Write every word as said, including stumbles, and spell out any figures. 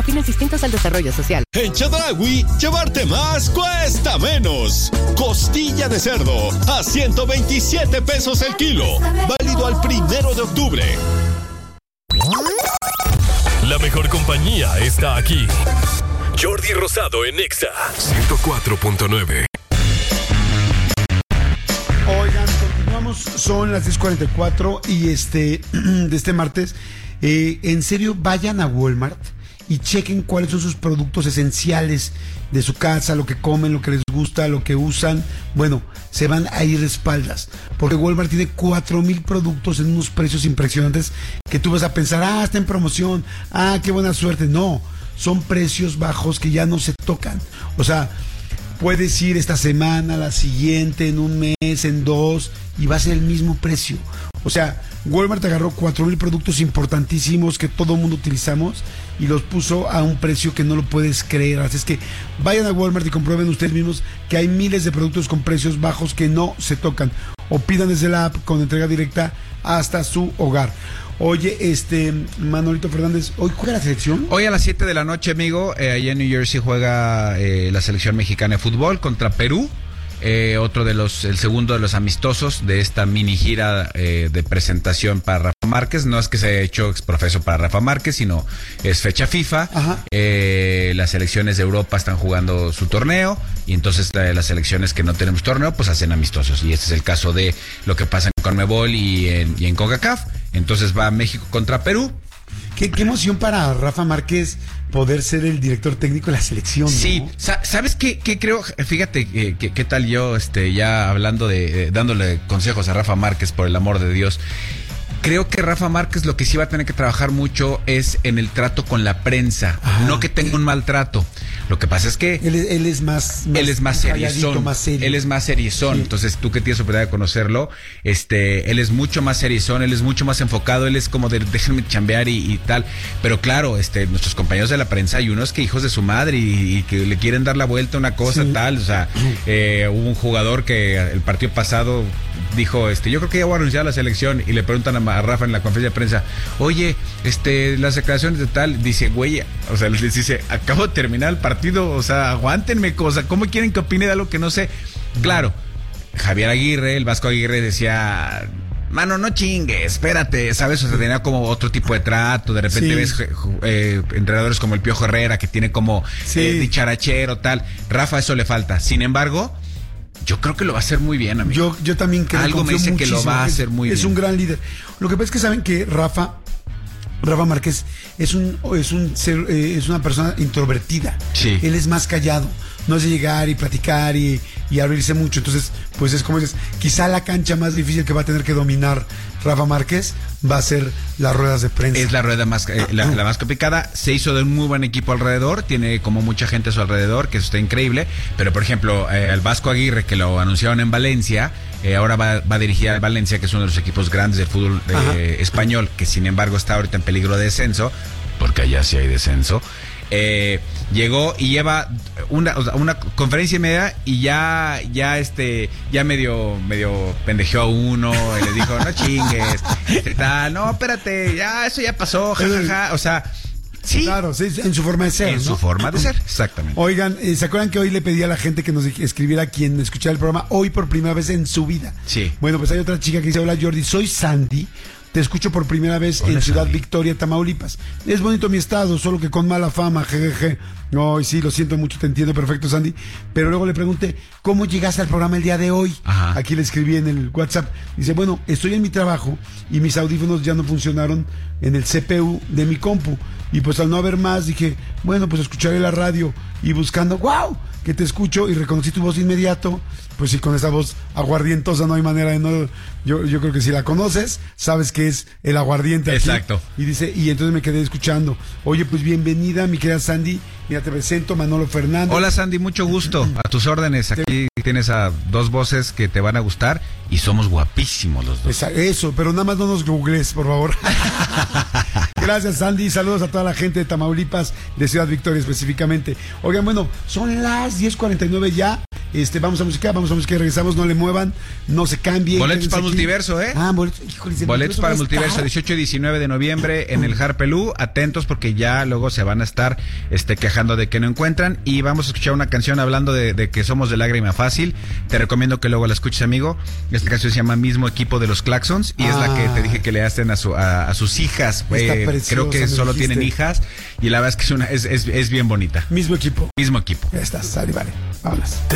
Fines distintos al desarrollo social. En Chedraui, llevarte más cuesta menos. Costilla de cerdo a ciento veintisiete pesos el kilo. Válido al primero de octubre. La mejor compañía está aquí. Jordi Rosado en Exa ciento cuatro punto nueve. Oigan, continuamos, son las diez cuarenta y cuatro y este, de este martes, eh, en serio, vayan a Walmart y chequen cuáles son sus productos esenciales de su casa, lo que comen, lo que les gusta, lo que usan. Bueno, se van a ir de espaldas, porque Walmart tiene cuatro mil productos en unos precios impresionantes que tú vas a pensar, ah, está en promoción, ah, qué buena suerte. No, son precios bajos que ya no se tocan. O sea, puedes ir esta semana, la siguiente, en un mes, en dos, y va a ser el mismo precio. O sea, Walmart agarró cuatro mil productos importantísimos que todo el mundo utilizamos y los puso a un precio que no lo puedes creer. Así es que vayan a Walmart y comprueben ustedes mismos que hay miles de productos con precios bajos que no se tocan. O pidan desde la app con entrega directa hasta su hogar. Oye, este, Manolito Fernández, ¿hoy juega la selección? Hoy a las siete de la noche, amigo, eh, allá en New Jersey juega eh, la selección mexicana de fútbol contra Perú. Eh, otro de los, el segundo de los amistosos de esta mini gira eh, de presentación para Rafa Márquez. No es que se haya hecho exprofeso para Rafa Márquez, sino es fecha FIFA. Eh, las selecciones de Europa están jugando su torneo y entonces eh, las selecciones que no tenemos torneo pues hacen amistosos. Y este es el caso de lo que pasa en CONMEBOL y en, y en CONCACAF. Entonces va México contra Perú. Qué, qué emoción para Rafa Márquez poder ser el director técnico de la selección, ¿no? Sí, ¿sabes qué, qué creo? Fíjate, eh, qué, qué tal yo, este, ya hablando de, eh, dándole consejos a Rafa Márquez, por el amor de Dios. Creo que Rafa Márquez lo que sí va a tener que trabajar mucho es en el trato con la prensa. Ajá. No que tenga un mal trato. Lo que pasa es que él, él es más, más él es más seriezón, más serio. Él es más seriezón. Sí. Entonces tú que tienes oportunidad de conocerlo, este, él es mucho más seriezón, él es mucho más enfocado, él es como de déjenme chambear y, y tal. Pero claro, este, nuestros compañeros de la prensa hay unos que hijos de su madre y, y que le quieren dar la vuelta a una cosa, sí, tal. O sea, eh, hubo un jugador que el partido pasado dijo, este, yo creo que ya voy a anunciar la selección y le preguntan a, a Rafa en la conferencia de prensa, oye, este, las declaraciones de tal, dice, güey, o sea, les dice, acabo de terminar el partido, o sea, aguántenme, o sea, ¿cómo quieren que opine de algo que no sé? Claro, Javier Aguirre, el Vasco Aguirre decía, mano, no chingue, espérate, ¿sabes? O sea, tenía como otro tipo de trato, de repente sí. ves eh, entrenadores como el Piojo Herrera, que tiene como sí. eh, dicharachero, tal. Rafa, eso le falta. Sin embargo, yo creo que lo va a hacer muy bien, amigo. Yo, yo también creo. Algo me dice muchísimo. Que lo va a hacer muy es, bien. Es un gran líder. Lo que pasa es que saben que Rafa, Rafa Márquez es un, es un ser, eh, es una persona introvertida. Sí. Él es más callado. No es de llegar y platicar y, y abrirse mucho. Entonces, pues es como dices, quizá la cancha más difícil que va a tener que dominar Rafa Márquez va a ser las ruedas de prensa. Es la rueda más, eh, la, la más complicada. Se hizo de un muy buen equipo alrededor, tiene como mucha gente a su alrededor, que eso está increíble. Pero por ejemplo, eh, el Vasco Aguirre, que lo anunciaron en Valencia, eh, ahora va, va a dirigir al Valencia, que es uno de los equipos grandes del fútbol eh, español, que sin embargo está ahorita en peligro de descenso, porque allá sí hay descenso. Eh, llegó y lleva una, una conferencia y media y ya, ya este, ya medio, medio pendejeó a uno y le dijo, no chingues, este, tal, no, espérate, ya, eso ya pasó, jajaja, ja, ja. O sea, sí. Claro, sí, en su forma de ser. En ¿no? su forma de ser, exactamente. Oigan, eh, ¿se acuerdan que hoy le pedí a la gente que nos escribiera quien escuchara el programa hoy por primera vez en su vida? Sí. Bueno, pues hay otra chica que dice, hola Jordi, soy Sandy. Te escucho por primera vez Hola, en Ciudad Sandy. Victoria, Tamaulipas. Es bonito mi estado, solo que con mala fama, jejeje. No, y sí, lo siento mucho, te entiendo perfecto, Sandy. Pero luego le pregunté, ¿cómo llegaste al programa el día de hoy? Ajá. Aquí le escribí en el WhatsApp. Dice, bueno, estoy en mi trabajo y mis audífonos ya no funcionaron en el C P U de mi compu. Y pues al no haber más, dije, bueno, pues escucharé la radio. Y buscando, ¡wow! Que te escucho y reconocí tu voz de inmediato. Pues sí, con esa voz aguardientosa no hay manera de no. Yo, yo creo que si la conoces, sabes que es el aguardiente. Aquí. Exacto. Y dice, y entonces me quedé escuchando. Oye, pues bienvenida, mi querida Sandy. Mira, te presento, Manolo Fernández. Hola Sandy, mucho gusto. A tus órdenes. Aquí tienes a dos voces que te van a gustar y somos guapísimos los dos. Eso, pero nada más no nos googles, por favor. Gracias, Sandy. Saludos a toda la gente de Tamaulipas, de Ciudad Victoria específicamente. Oigan, bueno, son las diez cuarenta y nueve ya. Este, vamos a música, vamos a música y regresamos, no le muevan, no se cambien. Boletos para el multiverso, ¿eh? Ah, boletos, híjole, boletos para el multiverso, dieciocho y diecinueve de noviembre en el Harpelú. Atentos porque ya luego se van a estar este, quejando de que no encuentran. Y vamos a escuchar una canción hablando de, de que somos de lágrima fácil. Te recomiendo que luego la escuches, amigo. Esta canción se llama Mismo Equipo de los Claxons y ah. es la que te dije que le hacen a, su, a, a sus hijas. Eh, preciosa, creo que solo dijiste. Tienen hijas y la verdad es que es, una, es, es, es bien bonita. Mismo equipo. Mismo equipo. Ya estás, sale, vale. Vámonos.